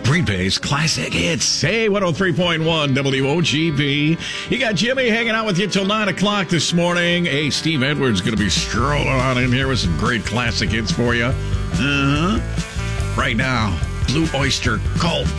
Green Bay's classic hits. Hey, 103.1 WOGB. You got Jimmy hanging out with you till 9 o'clock this morning. Hey, Steve Edwards going to be strolling on in here with some great classic hits for you. Right now, Blue Oyster Cult.